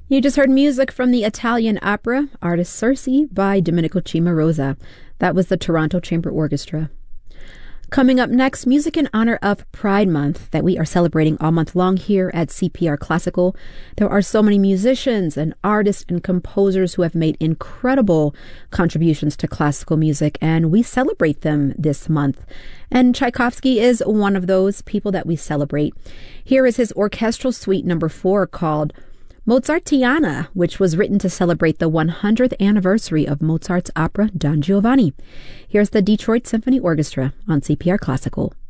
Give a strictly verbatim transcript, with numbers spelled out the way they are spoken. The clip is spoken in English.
You just heard music from the Italian opera Artis Circe by Domenico Cimarosa. That was the Toronto Chamber Orchestra. Coming up next, music in honor of Pride Month that we are celebrating all month long here at C P R Classical. There are so many musicians and artists and composers who have made incredible contributions to classical music, and we celebrate them this month. And Tchaikovsky is one of those people that we celebrate. Here is his orchestral suite number four called Mozartiana, which was written to celebrate the one hundredth anniversary of Mozart's opera Don Giovanni. Here's the Detroit Symphony Orchestra on C P R Classical.